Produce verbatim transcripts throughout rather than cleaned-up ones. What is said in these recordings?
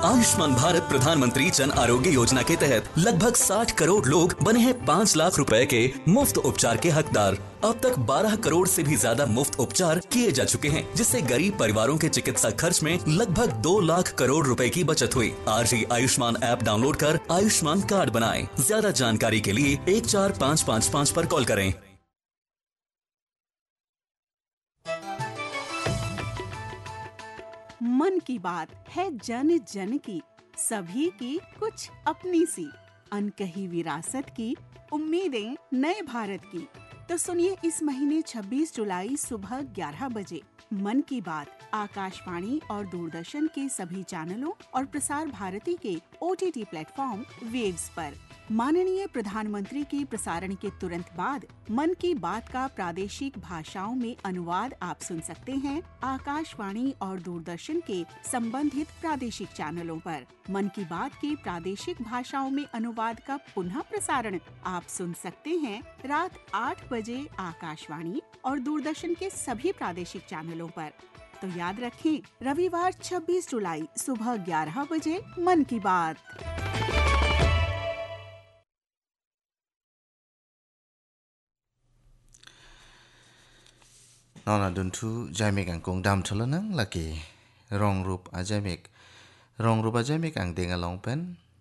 आयुष्मान भारत प्रधानमंत्री जन आरोग्य योजना के तहत लगभग साठ करोड़ लोग बने हैं पाँच लाख रुपए के मुफ्त उपचार के हकदार। अब तक बारह करोड़ से भी ज्यादा मुफ्त उपचार किए जा चुके हैं, जिससे गरीब परिवारों के चिकित्सा खर्च में लगभग दो लाख करोड़ रुपए की बचत हुई। आज ही आयुष्मान ऐप डाउनलोड कर आयुष्मान कार्ड बनाएं। ज्यादा जानकारी के लिए एक चार पाँच पाँच पाँच पर कॉल करें। मन की बात है जन जन की, सभी की कुछ अपनी सी, अनकही विरासत की, उम्मीदें नए भारत की। तो सुनिए इस महीने छब्बीस जुलाई सुबह ग्यारह बजे मन की बात आकाशवाणी और दूरदर्शन के सभी चैनलों और प्रसार भारती के ओटीटी प्लेटफॉर्म वेव्स पर। माननीय प्रधानमंत्री के प्रसारण के तुरंत बाद मन की बात का प्रादेशिक भाषाओं में अनुवाद आप सुन सकते हैं आकाशवाणी और दूरदर्शन के संबंधित प्रादेशिक चैनलों पर। मन की बात के प्रादेशिक भाषाओं में अनुवाद का पुनः प्रसारण आप सुन सकते हैं रात आठ बजे आकाशवाणी और दूरदर्शन के सभी प्रादेशिक चैनलों पर। तो याद रखें, रविवार छब्बीस जुलाई सुबह ग्यारह बजे मन की बात। Nona duntu jaimik ang kong dam cholanang laki rong rup ajaimik rong rup ajaimik ang ding along pen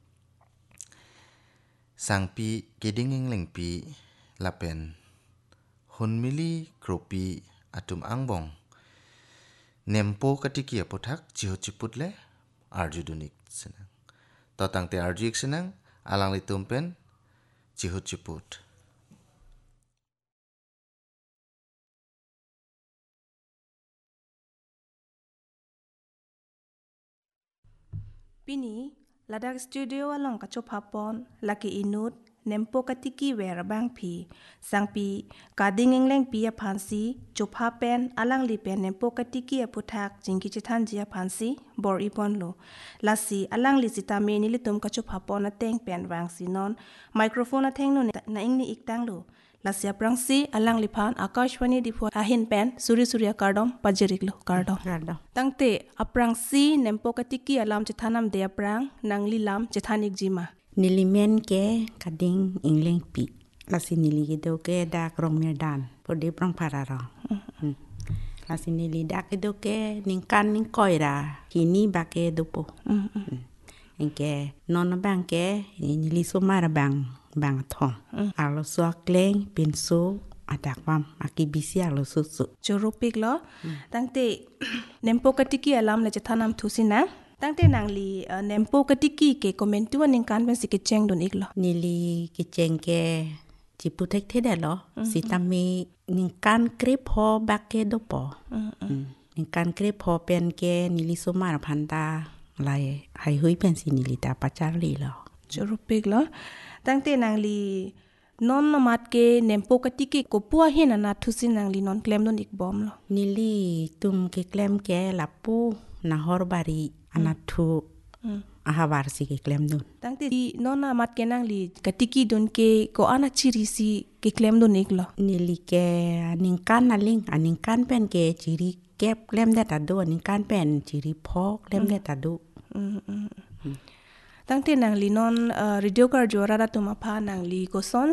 sang pi keding ing ling pi lapen hun mili kropi atum angbong nempo katiki apothak jiho chiput le arju dunik senang totang te arju ik senang alang litum pen jiho chiput Pini ladak studio along kachopapon laki inut nempo katiki wera bang pi sangpi kading ingleng pi aphansi chopapen alang lipen nempo katiki aputhak jingki chithan jia phansi bor ipon lo lasi alang li sitame ni litum kachopapon ateng pen wang sinon microphone atheng no na ingni iktang lo lasi aprangsi alang liphan akashwani dipho ahin pen suri surya kardom pajerik lo kardom kardom tangte aprangsi nempo katiki alam chithanam de aprang nangli lam chithanik jima nilimen ke kading ingleng pi lasi nili gedo ke da krong merdan pode prang pararo lasi nili da gedo ke ningkan ning koira kini bake dopo engke non bang ke nili sumara bang bang thong alo so kleng pinso adakwam akibisi alo susu joropik lo tangte nempo katiki alam le chathanam thusina tangte nangli nempo katiki ke komentu ning kan ben sikecheng don iklo nili kicheng ke chiputek theda lo sitami ning kan krip ho bakke dopo ning kan krip ho pen ke nili somar phanda lai hai hui pen si nili ta pacharli lo joropik lo tangte nangli non mat ke nempo katiki ko puah hin na thusin nangli non klem don ik bom lo nili tum ke klem ke lapu na horbari anathu ahabar si ke klem don tangte non mat ke nangli katiki don ke ko ana chiri si ke klem don ik lo nili ke ningkan naling aningkan pen ke chiri kep klem da tadu ningkan pen chiri phok klem da tadu tangte nangli non radio kar jora ra tuma pha nangli ko son